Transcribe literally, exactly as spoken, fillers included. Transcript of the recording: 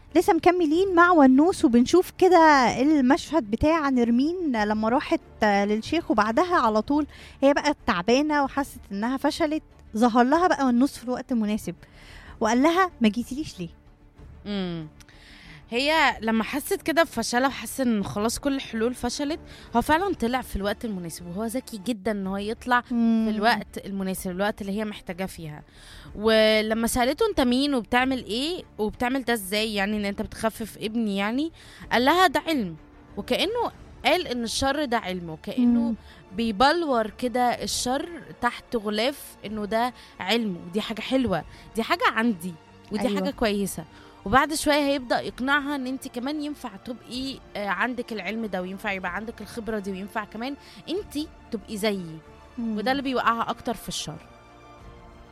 لسه مكملين مع ونوس، وبنشوف كده المشهد بتاع نرمين لما راحت للشيخ، وبعدها على طول هي بقى تعبانه وحست انها فشلت. ظهر لها بقى ونوس في الوقت المناسب وقال لها ما جيتيليش ليه. امم هي لما حست كده بفشلها وحست ان خلاص كل الحلول فشلت، هو فعلا طلع في الوقت المناسب، وهو ذكي جدا ان هو يطلع في الوقت المناسب، الوقت اللي هي محتاجاه فيها. ولما سألته انت مين وبتعمل ايه وبتعمل ده ازاي، يعني ان انت بتخفف ابني، يعني قال لها ده علم، وكأنه قال ان الشر ده علم، وكأنه بيبلور كده الشر تحت غلاف انه ده علم، ودي حاجة حلوة، دي حاجة عندي، ودي أيوة. حاجة كويسة. وبعد شوية هيبدأ يقنعها ان انت كمان ينفع تبقي عندك العلم ده، وينفع يبقى عندك الخبرة دي، وينفع كمان انت تبقي زيي. وده اللي بيوقعها اكتر في الشر.